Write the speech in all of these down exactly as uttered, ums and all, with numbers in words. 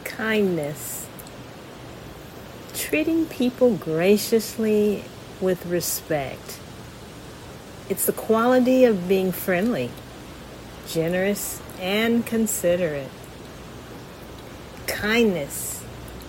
Kindness. Treating people graciously with respect. It's the quality of being friendly, generous, and considerate. Kindness.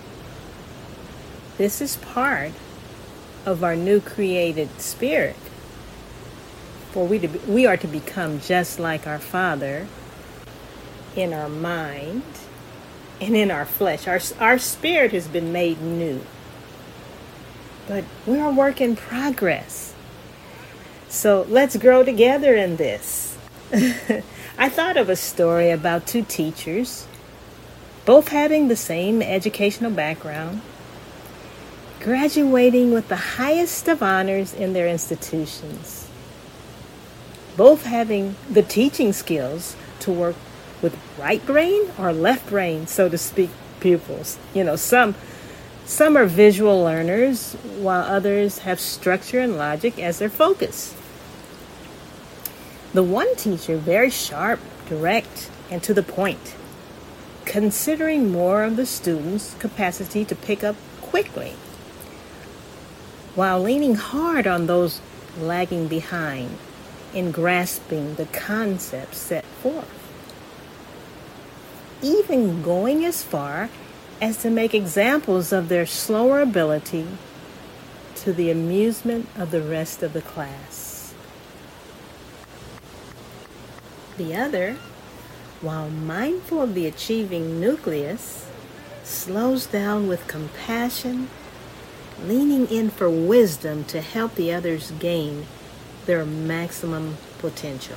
This is part of our new created spirit. For we, to be, we are to become just like our Father in our mind and in our flesh. Our, our spirit has been made new. But we're a work in progress. So let's grow together in this. I thought of a story about two teachers, both having the same educational background, graduating with the highest of honors in their institutions, both having the teaching skills to work with right brain or left brain, so to speak, pupils. You know, some some are visual learners, while others have structure and logic as their focus. The one teacher, very sharp, direct, and to the point, considering more of the student's capacity to pick up quickly, while leaning hard on those lagging behind in grasping the concepts set forth, even going as far as to make examples of their slower ability to the amusement of the rest of the class. The other, while mindful of the achieving nucleus, slows down with compassion, leaning in for wisdom to help the others gain their maximum potential.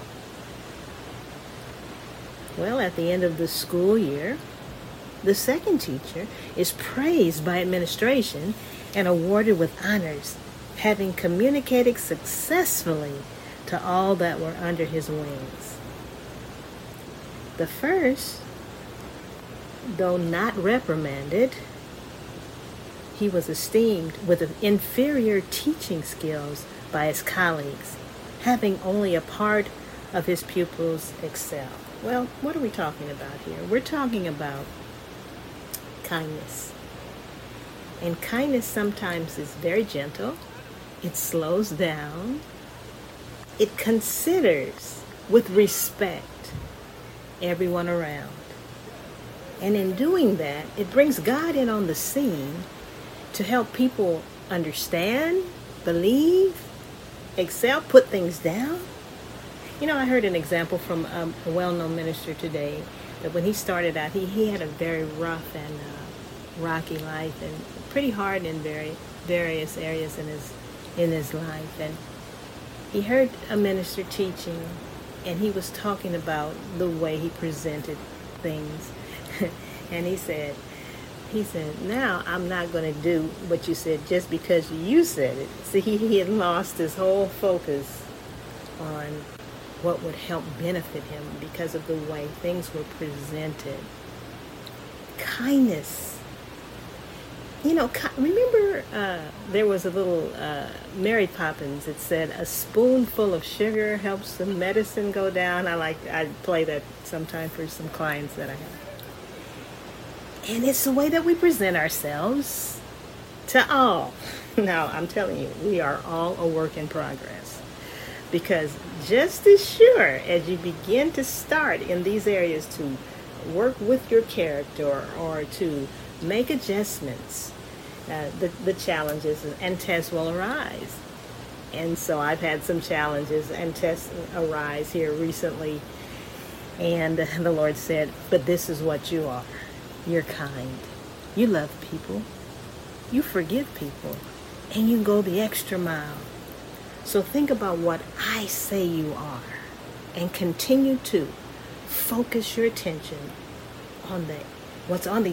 Well, at the end of the school year, the second teacher is praised by administration and awarded with honors, having communicated successfully to all that were under his wings. The first, though not reprimanded, he was esteemed with inferior teaching skills by his colleagues, having only a part of his pupils excel. Well, what are we talking about here? We're talking about kindness. And kindness sometimes is very gentle. It slows down. It considers with respect everyone around. And in doing that, it brings God in on the scene to help people understand, believe, excel, put things down. You know, I heard an example from um, a well-known minister today that when he started out, he, he had a very rough and uh, rocky life and pretty hard in very various areas in his in his life. And he heard a minister teaching, and he was talking about the way he presented things. And he said, he said, now I'm not going to do what you said just because you said it. See, he, he had lost his whole focus on what would help benefit him because of the way things were presented. Kindness. You know, remember uh, there was a little uh, Mary Poppins. It said, a spoonful of sugar helps the medicine go down. I like, I play that sometime for some clients that I have. And it's the way that we present ourselves to all. Now, I'm telling you, we are all a work in progress. Because just as sure as you begin to start in these areas to work with your character or, or to make adjustments, uh, the, the challenges and tests will arise. And so I've had some challenges and tests arise here recently. And the Lord said, but this is what you are. You're kind. You love people. You forgive people. And you go the extra mile. So think about what I say you are and continue to focus your attention on the what's on the